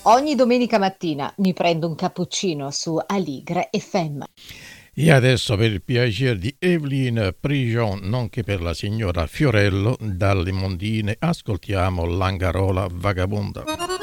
Ogni domenica mattina mi prendo un cappuccino su Aligre FM. E adesso per il piacere di Evelyn Prigion, nonché per la signora Fiorello, dalle Mondine, ascoltiamo Langarola Vagabonda.